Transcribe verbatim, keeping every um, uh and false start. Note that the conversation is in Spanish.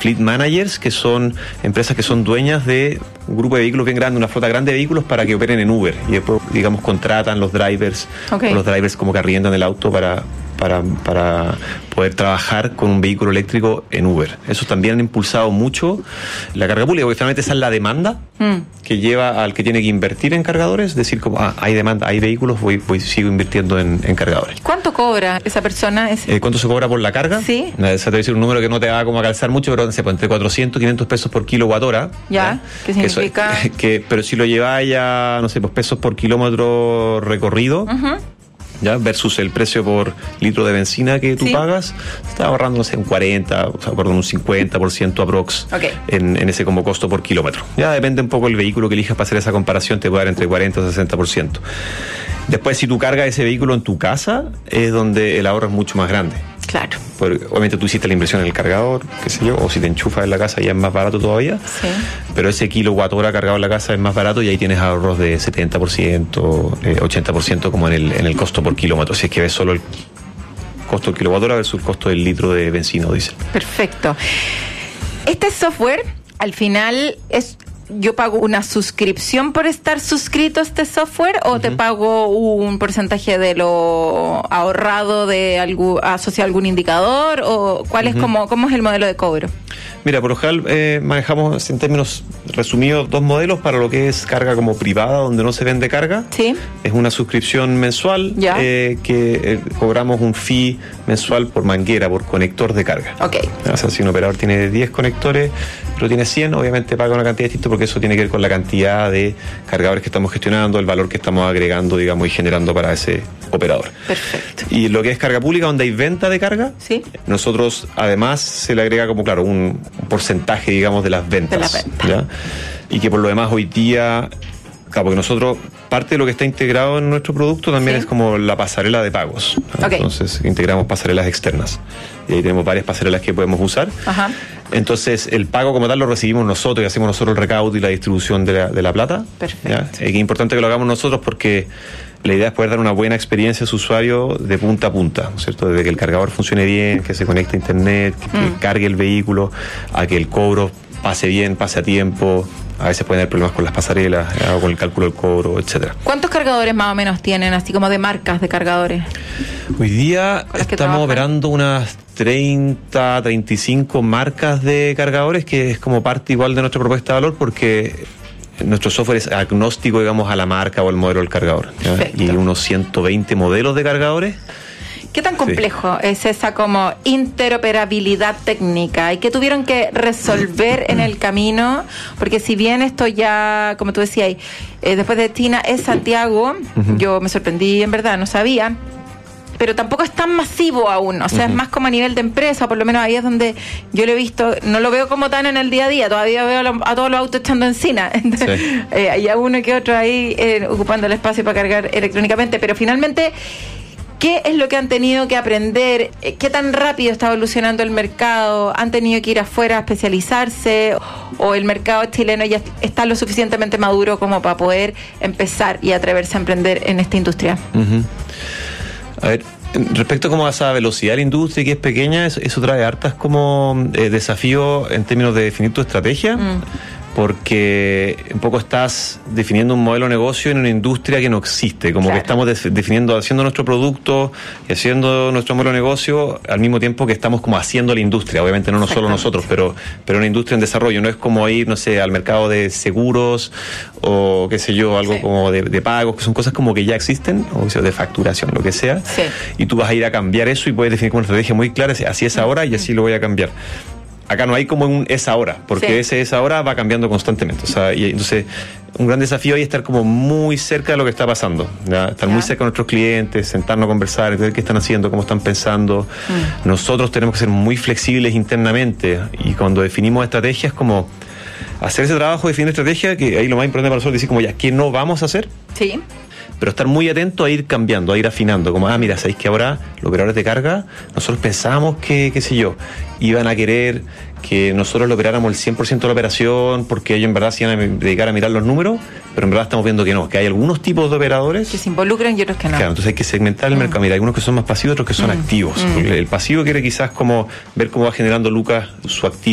fleet managers, que son empresas que son dueñas de un grupo de vehículos bien grande, una flota grande de vehículos para que operen en Uber. Y después, digamos, contratan los drivers, okay. o los drivers como que arriendan el auto para... Para, para poder trabajar con un vehículo eléctrico en Uber. Eso también ha impulsado mucho la carga pública, porque finalmente esa es la demanda mm. que lleva al que tiene que invertir en cargadores, es decir, como ah, hay demanda, hay vehículos, voy, voy sigo invirtiendo en, en cargadores. ¿Cuánto cobra esa persona? Eh, ¿Cuánto se cobra por la carga? Sí. Esa te voy a decir un número que no te va como a calzar mucho, pero no sé, pues, entre cuatrocientos y quinientos pesos por kilowatt hora. Ya, ¿qué significa? Que, eso, que, pero si lo lleváis ya, no sé, pues pesos por kilómetro recorrido, uh-huh. ¿ya? Versus el precio por litro de benzina que tú sí. pagas, está ahorrando, no sé, un cuarenta, o sea, perdón, un cincuenta por ciento aprox okay. en, en ese como costo por kilómetro. Ya depende un poco del vehículo que elijas para hacer esa comparación, te puede dar entre cuarenta y sesenta por ciento. Después, si tú cargas ese vehículo en tu casa, es donde el ahorro es mucho más grande. Claro. Porque obviamente tú hiciste la inversión en el cargador, qué sé yo, o si te enchufas en la casa ya es más barato todavía. Sí. Pero ese kilowatt hora cargado en la casa es más barato y ahí tienes ahorros de setenta por ciento, eh, ochenta por ciento como en el, en el costo por kilómetro. Si es que ves solo el costo del kilowatt hora versus el costo del litro de benzina o diésel. Perfecto. Este software, al final, es... ¿Yo pago una suscripción por estar suscrito a este software o uh-huh. te pago un porcentaje de lo ahorrado de algún, asociado a algún indicador? ¿O cuál es uh-huh. como, cómo es el modelo de cobro? Mira, por lo general eh, manejamos en términos resumidos dos modelos para lo que es carga como privada, donde no se vende carga. Sí. Es una suscripción mensual eh, que eh, cobramos un fee mensual por manguera, por conector de carga. Ok. O sea, si un operador tiene diez conectores, pero tiene cien, obviamente paga una cantidad distinta porque eso tiene que ver con la cantidad de cargadores que estamos gestionando, el valor que estamos agregando, digamos, y generando para ese operador. Perfecto. Y lo que es carga pública, donde hay venta de carga, sí. nosotros además se le agrega como, claro, un, un porcentaje, digamos, de las ventas. De la venta. ¿Ya? Y que por lo demás hoy día, claro, porque nosotros, parte de lo que está integrado en nuestro producto también sí. es como la pasarela de pagos. Okay. Entonces integramos pasarelas externas. Y ahí tenemos varias pasarelas que podemos usar. Ajá. Entonces el pago como tal lo recibimos nosotros y hacemos nosotros el recaudo y la distribución de la, de la plata. Perfecto. ¿Ya? Es importante que lo hagamos nosotros porque la idea es poder dar una buena experiencia a su usuario de punta a punta, ¿no es cierto? Desde que el cargador funcione bien, que se conecte a internet, que, mm. que cargue el vehículo, a que el cobro pase bien, pase a tiempo. A veces pueden haber problemas con las pasarelas o con el cálculo del cobro, etcétera. ¿Cuántos cargadores más o menos tienen, así como de marcas de cargadores? Hoy día estamos operando unas treinta, treinta y cinco marcas de cargadores, que es como parte igual de nuestra propuesta de valor, porque nuestro software es agnóstico, digamos, a la marca o al modelo del cargador. Y unos ciento veinte modelos de cargadores. ¿Qué tan complejo sí. es esa como interoperabilidad técnica y qué tuvieron que resolver en el camino? Porque si bien esto ya, como tú decías, eh, después de China es Santiago, uh-huh. yo me sorprendí, en verdad, no sabía, pero tampoco es tan masivo aún, o sea, uh-huh. es más como a nivel de empresa, por lo menos ahí es donde yo lo he visto, no lo veo como tan en el día a día, todavía veo a, lo, a todos los autos echando encina, entonces, sí. eh, hay a uno que otro ahí eh, ocupando el espacio para cargar electrónicamente, pero finalmente... ¿Qué es lo que han tenido que aprender? ¿Qué tan rápido está evolucionando el mercado? ¿Han tenido que ir afuera a especializarse? ¿O el mercado chileno ya está lo suficientemente maduro como para poder empezar y atreverse a emprender en esta industria? Uh-huh. A ver, respecto como a esa velocidad de la industria que es pequeña, eso, eso trae hartas como eh, desafíos en términos de definir tu estrategia. Mm. Porque un poco estás definiendo un modelo de negocio en una industria que no existe, como claro. que estamos de- definiendo, haciendo nuestro producto y haciendo nuestro modelo de negocio al mismo tiempo que estamos como haciendo la industria, obviamente no, no solo nosotros, pero, pero una industria en desarrollo, no es como ir, no sé, al mercado de seguros o qué sé yo, algo sí. como de, de pagos, que son cosas como que ya existen, o sea, de facturación, lo que sea, sí. y tú vas a ir a cambiar eso y puedes definir como una estrategia muy clara, así es ahora y así lo voy a cambiar. Acá no hay como un es ahora, porque sí. ese es ahora va cambiando constantemente. O sea, y entonces un gran desafío ahí es estar como muy cerca de lo que está pasando, ¿ya? Estar ¿Ya? muy cerca de nuestros clientes, sentarnos a conversar, entender qué están haciendo, cómo están pensando. Mm. Nosotros tenemos que ser muy flexibles internamente y cuando definimos estrategias como hacer ese trabajo de definir estrategia, que ahí lo más importante para nosotros es decir como ya, ¿qué no vamos a hacer? Sí. Pero estar muy atento a ir cambiando, a ir afinando, como, ah, mira, ¿sabéis que ahora los operadores de carga, nosotros pensábamos que, qué sé yo, iban a querer que nosotros lo operáramos el cien por ciento de la operación, porque ellos en verdad se iban a dedicar a mirar los números, pero en verdad estamos viendo que no, que hay algunos tipos de operadores que se involucran y otros que no. Claro, entonces hay que segmentar el mm. mercado. Mira, hay algunos que son más pasivos, otros que son mm. activos. Mm. El pasivo quiere quizás como ver cómo va generando lucas su activo.